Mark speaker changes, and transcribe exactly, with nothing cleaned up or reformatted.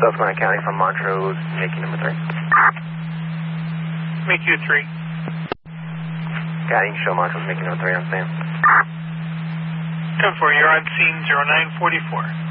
Speaker 1: Susquehanna County from Montrose, making number three.
Speaker 2: Make you three.
Speaker 1: Got it, you can show Montrose, making number three on stand.
Speaker 2: ten four, you're on scene zero nine forty-four.